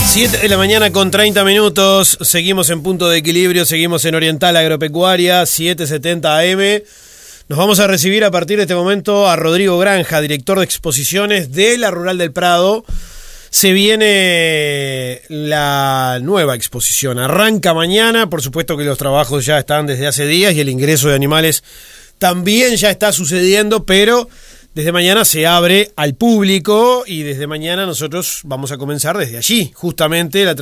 7 de la mañana con 30 minutos, seguimos en Punto de Equilibrio, seguimos en Oriental Agropecuaria, 770 AM. Nos vamos a recibir a partir de este momento a Rodrigo Granja, director de exposiciones de la Rural del Prado. Se viene la nueva exposición, arranca mañana, por supuesto que los trabajos ya están desde hace días y el ingreso de animales también ya está sucediendo, pero desde mañana se abre al público y desde mañana nosotros vamos a comenzar desde allí, justamente la